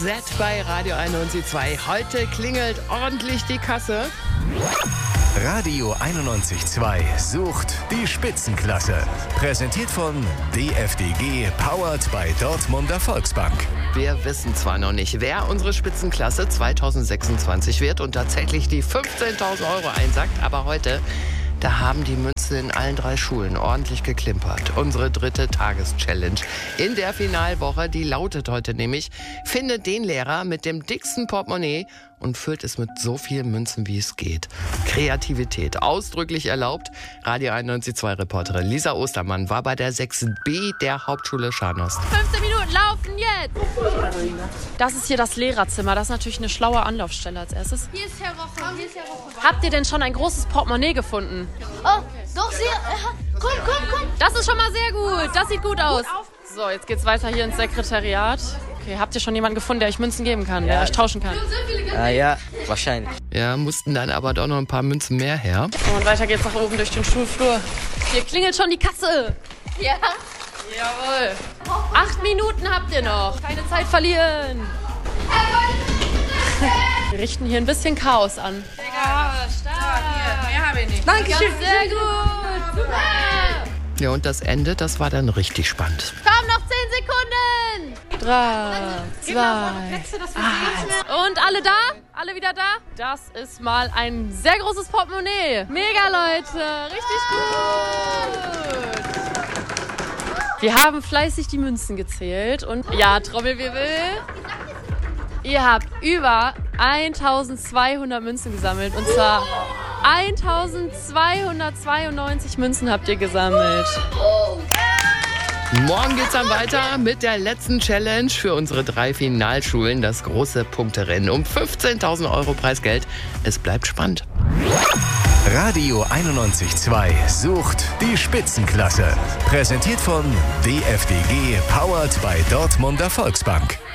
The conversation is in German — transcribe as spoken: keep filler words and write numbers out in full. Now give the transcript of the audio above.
Z bei Radio einundneunzig Komma zwei. Heute klingelt ordentlich die Kasse. Radio einundneunzig Komma zwei sucht die Spitzenklasse. Präsentiert von D F D G, powered by Dortmunder Volksbank. Wir wissen zwar noch nicht, wer unsere Spitzenklasse zweitausendsechsundzwanzig wird und tatsächlich die fünfzehntausend Euro einsackt, aber heute, da haben die Münzen in allen drei Schulen ordentlich geklimpert. Unsere dritte Tageschallenge in der Finalwoche, die lautet heute nämlich: Finde den Lehrer mit dem dicksten Portemonnaie und füllt es mit so vielen Münzen, wie es geht. Kreativität ausdrücklich erlaubt. Radio einundneunzig Komma zwei Reporterin Lisa Ostermann war bei der sechs B der Hauptschule Scharnost. fünfzehn Minuten laufen jetzt! Das ist hier das Lehrerzimmer. Das ist natürlich eine schlaue Anlaufstelle als erstes. Hier ist Herr Roche, hier ist Herr Roche. Habt ihr denn schon ein großes Portemonnaie gefunden? Oh, doch, Sie. Komm, komm, komm. Das ist schon mal sehr gut. Das sieht gut aus. So, jetzt geht's weiter hier ins Sekretariat. Okay, habt ihr schon jemanden gefunden, der euch Münzen geben kann, der euch tauschen kann? Äh, ja, wahrscheinlich. Ja, mussten dann aber doch noch ein paar Münzen mehr her. Und weiter geht's nach oben durch den Schulflur. Hier klingelt schon die Kasse. Ja. Jawohl. Acht Minuten habt ihr noch. Keine Zeit verlieren. Wir richten hier ein bisschen Chaos an. Ja, stark. Hier, mehr habe ich nicht. Dankeschön. Sehr gut. Super. Ja, und das Ende, das war dann richtig spannend. Komm, noch zehn Sekunden. Drei, zwei, eins. Und alle da? Alle wieder da? Das ist mal ein sehr großes Portemonnaie. Mega, Leute. Richtig gut. Wir haben fleißig die Münzen gezählt. Und ja, Trommelwirbel. Ihr habt über eintausendzweihundert Münzen gesammelt. Und zwar eintausendzweihundertzweiundneunzig Münzen habt ihr gesammelt. Morgen geht's dann weiter mit der letzten Challenge für unsere drei Finalschulen. Das große Punkterennen um fünfzehntausend Euro Preisgeld. Es bleibt spannend. Radio einundneunzig Komma zwei sucht die Spitzenklasse. Präsentiert von D F D G, powered by Dortmunder Volksbank.